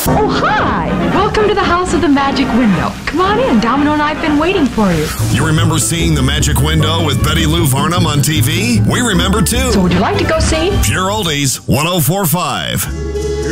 Oh, hi! Welcome to the House of the Magic Window. Come on in. Domino and I have been waiting for you. You remember seeing The Magic Window with Betty Lou Varnum on TV? We remember too. So would you like to go see? Pure Oldies 104.5.